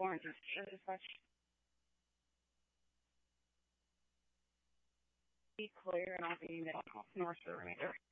Florence is dispatch. Be clear, and I'll be north for the remainder.